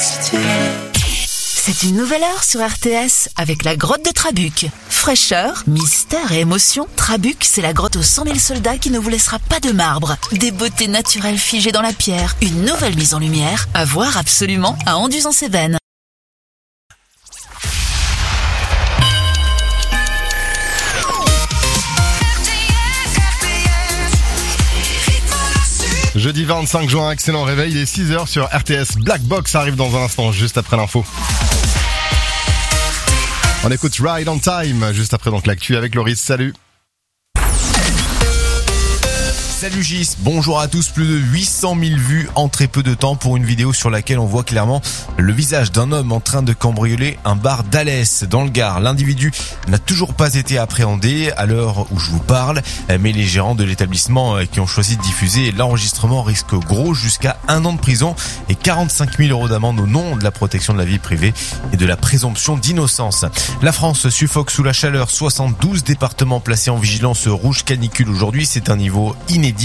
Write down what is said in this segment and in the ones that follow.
C'est une nouvelle heure sur RTS avec la grotte de Trabuc. Fraîcheur, mystère et émotion, Trabuc, c'est la grotte aux 100 000 soldats qui ne vous laissera pas de marbre. Des beautés naturelles figées dans la pierre, une nouvelle mise en lumière, à voir absolument à Anduze-en-Cévennes. Jeudi 25 juin, excellent réveil, il est 6h sur RTS. Black Box arrive dans un instant, juste après l'info. On écoute Ride on Time, juste après donc l'actu avec Loris, salut. Salut Gis, bonjour à tous, plus de 800 000 vues en très peu de temps pour une vidéo sur laquelle on voit clairement le visage d'un homme en train de cambrioler un bar d'Alès dans le Gard. L'individu n'a toujours pas été appréhendé à l'heure où je vous parle, mais les gérants de l'établissement qui ont choisi de diffuser l'enregistrement risquent gros, jusqu'à 1 an de prison et 45 000 € d'amende au nom de la protection de la vie privée et de la présomption d'innocence. La France suffoque sous la chaleur, 72 départements placés en vigilance rouge canicule aujourd'hui, c'est un niveau inédit.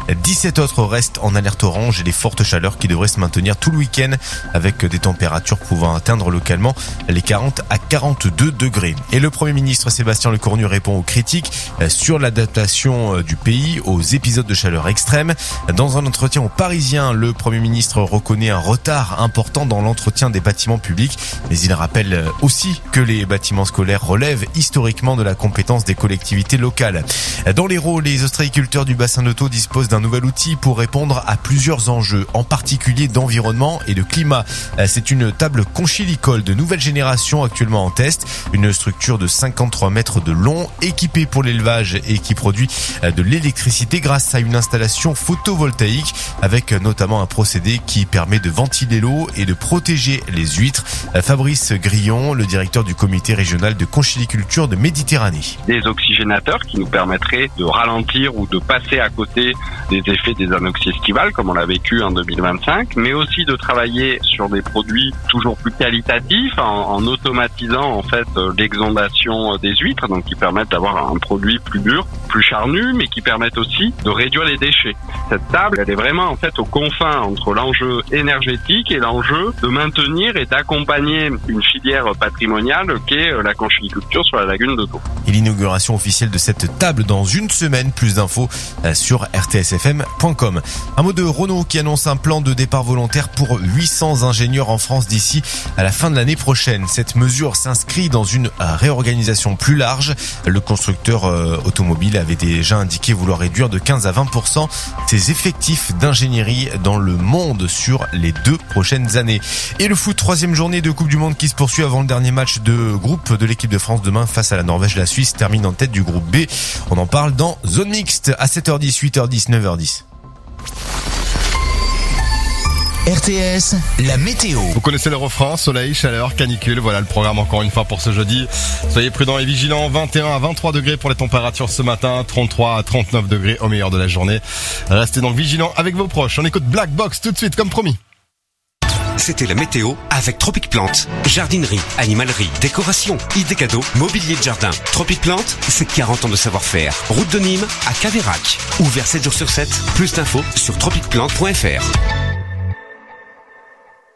17 autres restent en alerte orange et les fortes chaleurs qui devraient se maintenir tout le week-end avec des températures pouvant atteindre localement les 40 à 42 degrés. Et le Premier ministre Sébastien Lecornu répond aux critiques sur l'adaptation du pays aux épisodes de chaleur extrême. Dans un entretien aux Parisiens, le Premier ministre reconnaît un retard important dans l'entretien des bâtiments publics, mais il rappelle aussi que les bâtiments scolaires relèvent historiquement de la compétence des collectivités locales. Dans l'Hérault, les ostréiculteurs du bassin de dispose d'un nouvel outil pour répondre à plusieurs enjeux, en particulier d'environnement et de climat. C'est une table conchylicole de nouvelle génération actuellement en test, une structure de 53 mètres de long, équipée pour l'élevage et qui produit de l'électricité grâce à une installation photovoltaïque avec notamment un procédé qui permet de ventiler l'eau et de protéger les huîtres. Fabrice Grillon, le directeur du comité régional de conchyliculture de Méditerranée. Des oxygénateurs qui nous permettraient de ralentir ou de passer à côté des effets des anoxies estivales comme on l'a vécu en 2025, mais aussi de travailler sur des produits toujours plus qualitatifs en automatisant en fait l'exondation des huîtres, donc qui permettent d'avoir un produit plus dur, plus charnu, mais qui permettent aussi de réduire les déchets. Cette table, elle est vraiment en fait aux confins entre l'enjeu énergétique et l'enjeu de maintenir et d'accompagner une filière patrimoniale qu'est la conchyliculture sur la lagune de Thau. Et l'inauguration officielle de cette table dans une semaine, plus d'infos sur rtsfm.com. Un mot de Renault qui annonce un plan de départ volontaire pour 800 ingénieurs en France d'ici à la fin de l'année prochaine. Cette mesure s'inscrit dans une réorganisation plus large. Le constructeur automobile avait déjà indiqué vouloir réduire de 15 à 20% ses effectifs d'ingénierie dans le monde sur les 2 prochaines années. Et le foot, 3e journée de Coupe du Monde qui se poursuit avant le dernier match de groupe de l'équipe de France demain face à la Norvège. La Suisse termine en tête du groupe B. On en parle dans Zone Mixte à 7h10, 8h10, 9h10. RTS, la météo. Vous connaissez le refrain, soleil, chaleur, canicule, voilà le programme encore une fois pour ce jeudi. Soyez prudents et vigilants, 21 à 23 degrés pour les températures ce matin, 33 à 39 degrés au meilleur de la journée. Restez donc vigilants avec vos proches. On écoute Black Box tout de suite comme promis. C'était la météo avec Tropic Plante. Jardinerie, animalerie, décoration, idées cadeaux, mobilier de jardin. Tropic Plante, c'est 40 ans de savoir-faire. Route de Nîmes à Caveyrac. Ouvert 7 jours sur 7. Plus d'infos sur tropicplante.fr.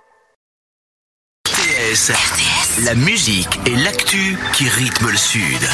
RTS, la musique et l'actu qui rythment le Sud.